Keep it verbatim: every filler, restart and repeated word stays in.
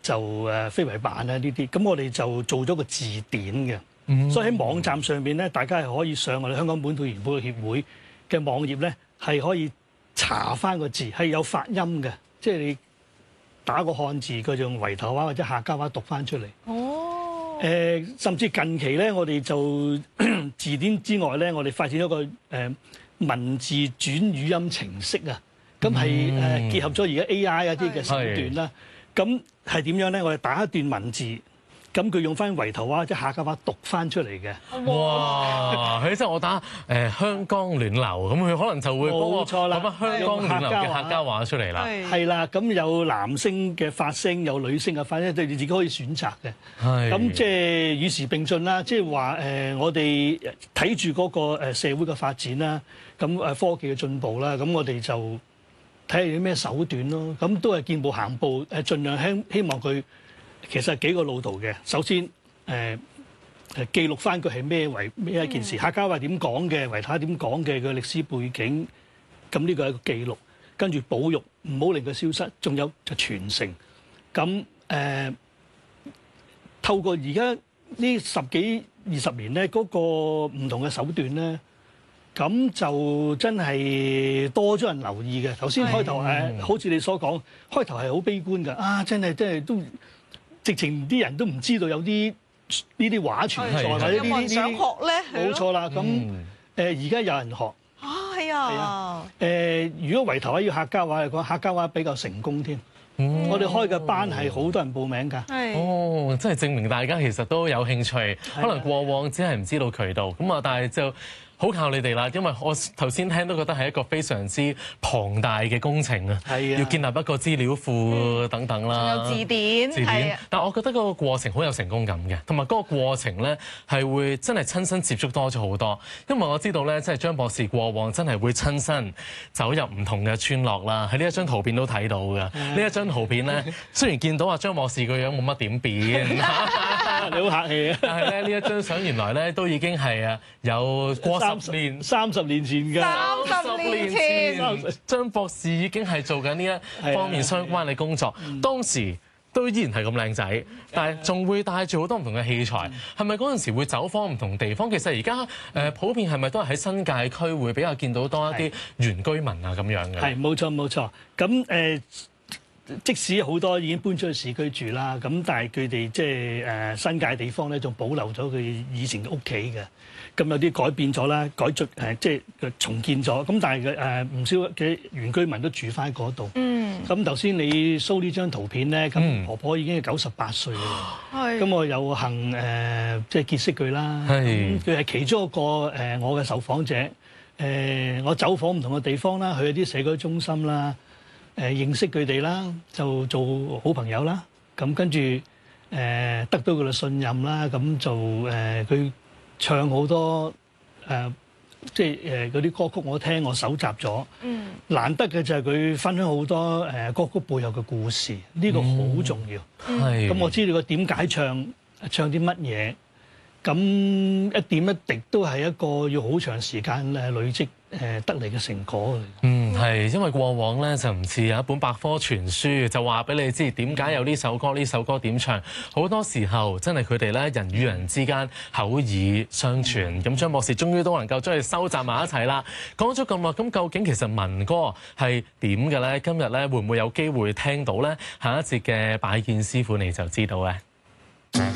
就誒非遺版啊呢啲，咁我哋就做咗個字典嘅，嗯、所以喺網站上邊咧，大家係可以上我哋香港本土研報協會嘅網頁咧，係可以查翻個字，係有發音嘅，即係你打個漢字，佢就用圍頭話或者客家話讀翻出嚟。哦，誒、呃，甚至近期咧，我哋就字典之外咧，我哋發展咗個誒、呃、文字轉語音程式啊，咁係誒結合咗而家 A I 一啲嘅手段啦。咁係點樣咧？我哋打一段文字，咁佢用翻圍頭話或者客家話讀翻出嚟嘅。 哇！佢即係我打誒、呃、香江暖流，咁佢可能就會幫我講翻香江暖流嘅客家話出嚟啦。 係啦，咁有男聲嘅發聲，有女聲嘅發聲，即係你自己可以選擇嘅。係。咁即係與時並進啦，即係話誒，我哋睇住嗰個誒社會嘅發展啦，咁誒科技嘅進步啦，咁我哋就睇下啲咩手段咯，咁都係見步行步，誒盡量希希望佢其實係幾個路途嘅。首先誒誒、呃、記錄翻佢係咩為咩一件事，客家話點講嘅，圍頭話點講嘅，佢歷史背景，咁呢個係一個記錄，跟住保育，唔好令佢消失，仲有就傳承。咁誒、呃、透過而家呢十幾二十年咧，嗰、那個唔同嘅手段咧。咁就真係多咗人留意嘅。頭先開頭誒，好似你所講，開頭係好悲觀㗎。啊，真係真係都直情啲人都唔知道有啲呢啲話存在，或者呢啲呢啲想學咧。冇錯啦。咁誒而家有人學。啊，係啊。誒，如果圍頭話要客家話嚟講，客家話比較成功添。嗯、我哋開嘅班係好多人報名㗎。 哦，真係證明大家其實都有興趣。可能過往只係唔知道渠道咁啊，但係就好靠你哋啦。因為我頭先聽都覺得係一個非常之龐大嘅工程啊。係啊，要建立一個資料庫等等啦。仲有字典。字典。但我覺得嗰個過程好有成功感嘅，同埋嗰個過程咧係會真係親身接觸多咗好多。因為我知道咧，即係張博士過往真係會親身走入唔同嘅村落啦。喺呢一張圖片都睇到嘅。呢一張圖片咧，雖然見到阿張博士個樣冇乜點變，你好客氣啊！但係咧呢一張相原來咧都已經係啊有過十年、三十年前㗎。三十年前，張博士已經係做緊呢一方面相關嘅工作。當時都依然係咁靚仔，但係仲會帶住好多唔同嘅器材。係咪嗰陣時會走訪唔同地方？其實而家誒普遍係咪都係喺新界區會比較見到多一啲原居民啊咁樣嘅？係冇錯冇錯。咁誒。即使好多已經搬出去市區住啦，咁但係佢哋即係誒新界地方咧，仲保留咗佢以前嘅屋企嘅。咁有啲改變咗啦，改進誒即係重建咗。咁但係誒唔少嘅原居民都住翻嗰度。嗯。咁頭先你 show 呢張圖片咧，咁婆婆已經係九十八歲啦。係。咁我有幸誒即係結識佢啦。係。佢係其中一個誒我嘅受訪者。誒我走訪唔同嘅地方啦，去一啲社區中心啦。誒認識佢哋啦，就做好朋友啦。咁跟住誒得到佢哋信任啦，咁就誒佢唱好多誒，即係誒嗰啲歌曲我聽，我搜集咗。嗯。難得嘅就係佢分享好多誒歌曲背後嘅故事，呢個好重要。係。咁我知道佢點解唱，唱啲乜嘢。咁一點一滴都係一個要好長時間誒累積誒得嚟嘅成果嚟。嗯，係因為過往咧就唔似有一本百科全書，就話俾你知點解有呢首歌，呢首歌點唱。好多時候真係佢哋咧人與人之間口耳相傳。咁張博士終於都能夠將佢收集埋一齊啦。講咗咁耐，咁究竟其實民歌係點嘅咧？今日咧會唔會有機會聽到咧？下一節嘅拜見師傅你就知道咧。